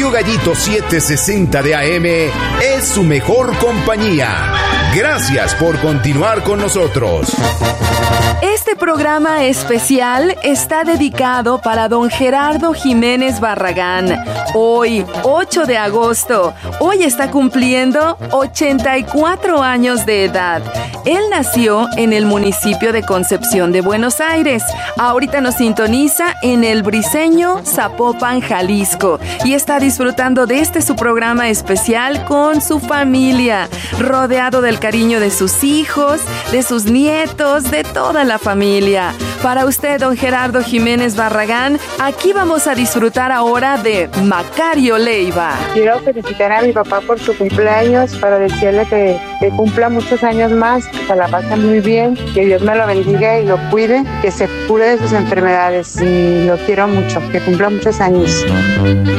Radio Gallito 760 de AM es su mejor compañía. Gracias por continuar con nosotros. Este programa especial está dedicado para don Gerardo Jiménez Barragán. Hoy, 8 de agosto, hoy está cumpliendo 84 años de edad. Él nació en el municipio de Concepción de Buenos Aires. Ahorita nos sintoniza en el Briceño, Zapopan, Jalisco. Y está disfrutando de su programa especial con su familia, rodeado del cariño de sus hijos, de sus nietos, de toda la familia. Para usted, don Gerardo Jiménez Barragán, aquí vamos a disfrutar ahora de Macario Leiva. Quiero felicitar a mi papá por su cumpleaños, para decirle que cumpla muchos años más, que se la pase muy bien, que Dios me lo bendiga y lo cuide, que se cure de sus enfermedades, y lo quiero mucho, que cumpla muchos años.